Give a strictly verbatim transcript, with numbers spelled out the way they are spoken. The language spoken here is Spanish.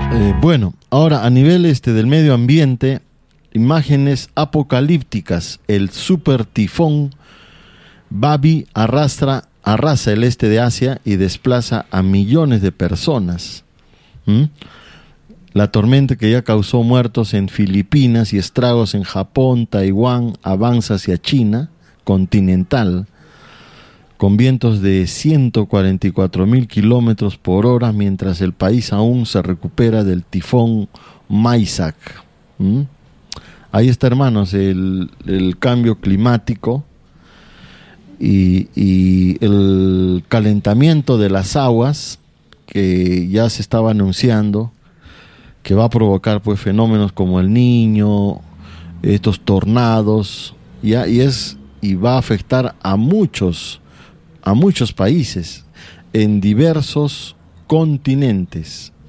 Eh, bueno, ahora a nivel este del medio ambiente, imágenes apocalípticas. El super tifón Babi arrastra, arrasa el este de Asia y desplaza a millones de personas. ¿Mm? La tormenta que ya causó muertos en Filipinas y estragos en Japón, Taiwán, avanza hacia China continental, con vientos de ciento cuarenta y cuatro mil kilómetros por hora, mientras el país aún se recupera del tifón Maisak. ¿Mm? Ahí está, hermanos, el, el cambio climático y, y el calentamiento de las aguas que ya se estaba anunciando, que va a provocar pues fenómenos como el Niño, estos tornados, ya, y es y va a afectar a muchos a muchos países en diversos continentes.